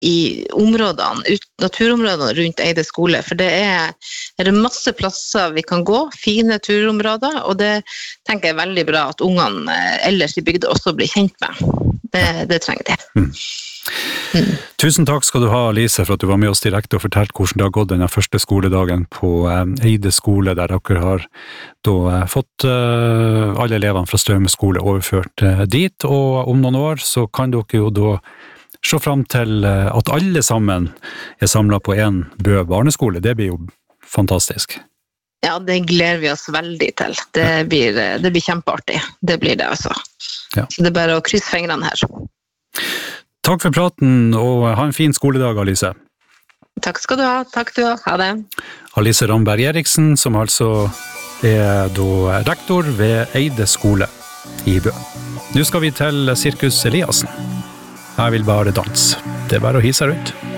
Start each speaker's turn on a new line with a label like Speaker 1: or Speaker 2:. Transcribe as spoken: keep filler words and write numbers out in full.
Speaker 1: i områdene, ut, naturområdene rundt Eide skole, for det er, er det masse plasser vi kan gå, fine turområder, og det tenker jeg er veldig bra at ungene ellers i bygda også blir kjent med. Det, det trenger de. Mm.
Speaker 2: Mm. Tusen takk skal du ha, Lise, for at du var med oss direkte og fortalte hvordan det har gått denne første skoledagen på Eide skole, der dere har da fått uh, alle elevene fra Straume skole overført uh, dit, og om noen år så kan dere jo da se frem til uh, at alle sammen er samlet på en Bø barneskole. Det blir jo fantastisk.
Speaker 1: Ja, det gleder vi oss veldig til. Det blir, det blir kjempeartig. Det blir det altså. Ja. Så det er bare å krysse fingrene her.
Speaker 2: Takk for praten, og ha en fin skoledag, Alice.
Speaker 1: Takk skal du ha. Takk du ha. Ha det.
Speaker 2: Alice Ramberg Eriksen, som altså er da rektor ved Eide skole i Bø. Nå skal vi til Sirkus Eliassen. Jeg vil bare danse. Det er bare å hisse rundt.